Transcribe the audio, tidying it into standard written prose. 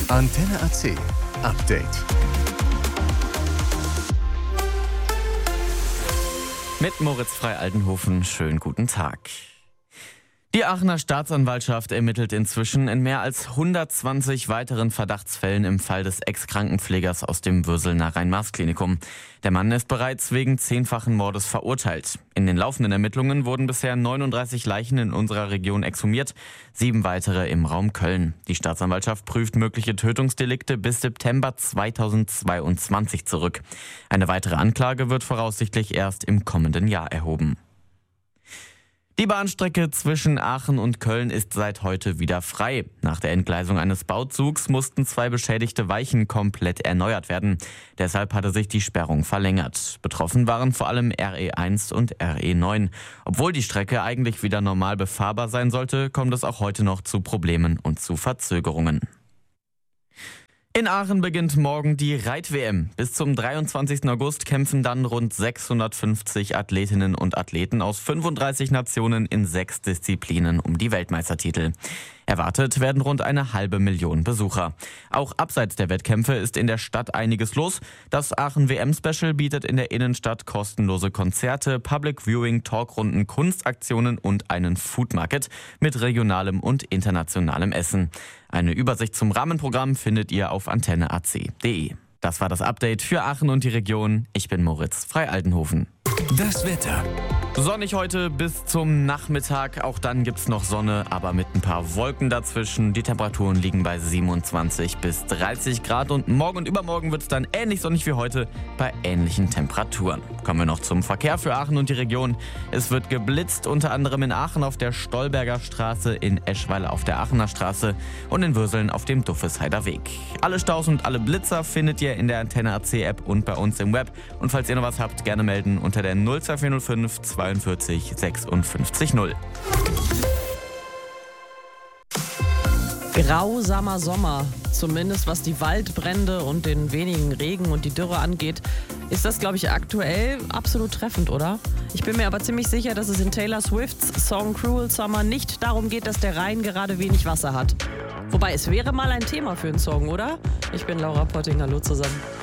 Antenne AC Update. Mit Moritz Frei-Aldenhofen, schönen guten Tag. Die Aachener Staatsanwaltschaft ermittelt inzwischen in mehr als 120 weiteren Verdachtsfällen im Fall des Ex-Krankenpflegers aus dem Würselner Rhein-Maas-Klinikum. Der Mann ist bereits wegen 10-fachen Mordes verurteilt. In den laufenden Ermittlungen wurden bisher 39 Leichen in unserer Region exhumiert, 7 weitere im Raum Köln. Die Staatsanwaltschaft prüft mögliche Tötungsdelikte bis September 2022 zurück. Eine weitere Anklage wird voraussichtlich erst im kommenden Jahr erhoben. Die Bahnstrecke zwischen Aachen und Köln ist seit heute wieder frei. Nach der Entgleisung eines Bauzugs mussten 2 beschädigte Weichen komplett erneuert werden. Deshalb hatte sich die Sperrung verlängert. Betroffen waren vor allem RE1 und RE9. Obwohl die Strecke eigentlich wieder normal befahrbar sein sollte, kommt es auch heute noch zu Problemen und zu Verzögerungen. In Aachen beginnt morgen die Reit-WM. Bis zum 23. August kämpfen dann rund 650 Athletinnen und Athleten aus 35 Nationen in 6 Disziplinen um die Weltmeistertitel. Erwartet werden rund 500.000 Besucher. Auch abseits der Wettkämpfe ist in der Stadt einiges los. Das Aachen WM-Special bietet in der Innenstadt kostenlose Konzerte, Public Viewing, Talkrunden, Kunstaktionen und einen Food Market mit regionalem und internationalem Essen. Eine Übersicht zum Rahmenprogramm findet ihr auf antenneac.de. Das war das Update für Aachen und die Region. Ich bin Moritz Frei-Aldenhofen. Das Wetter. Sonnig heute bis zum Nachmittag. Auch dann gibt's noch Sonne, aber mit ein paar Wolken dazwischen. Die Temperaturen liegen bei 27 bis 30 Grad. Und morgen und übermorgen wird's dann ähnlich sonnig wie heute bei ähnlichen Temperaturen. Kommen wir noch zum Verkehr für Aachen und die Region. Es wird geblitzt, unter anderem in Aachen auf der Stolberger Straße, in Eschweiler auf der Aachener Straße und in Würseln auf dem Duffesheider Weg. Alle Staus und alle Blitzer findet ihr in der Antenne AC App und bei uns im Web. Und falls ihr noch was habt, gerne melden unter der 02405 42 56 0. Grausamer Sommer, zumindest was die Waldbrände und den wenigen Regen und die Dürre angeht, ist das, glaube ich, aktuell absolut treffend, oder? Ich bin mir aber ziemlich sicher, dass es in Taylor Swifts Song Cruel Summer nicht darum geht, dass der Rhein gerade wenig Wasser hat. Wobei, es wäre mal ein Thema für einen Song, oder? Ich bin Laura Potting, hallo zusammen.